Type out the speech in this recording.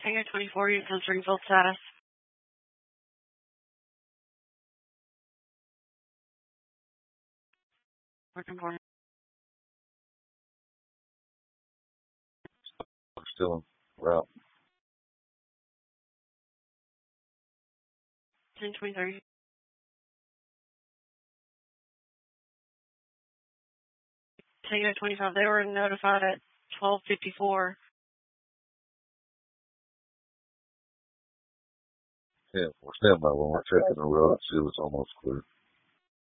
Tango 24, you considering field status. Working for Still en route. 1023. Tango 25, they were notified at 12:54. Yeah, we're standing by when we're checking the road, see if it's almost clear.